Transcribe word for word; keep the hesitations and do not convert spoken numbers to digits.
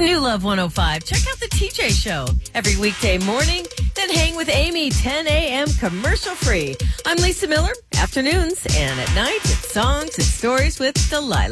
New Love one oh five, check out the T J Show every weekday morning. Then hang with Amy, ten a.m. commercial free. I'm Lisa Miller, afternoons, and at night it's songs and stories with Delilah.